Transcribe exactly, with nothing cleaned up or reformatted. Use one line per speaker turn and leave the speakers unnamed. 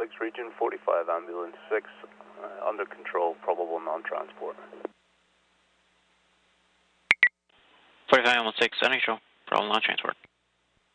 Lakes region, forty-five ambulance six, uh, under control, probable non-transport.
forty-five ambulance six, under control, probable non-transport.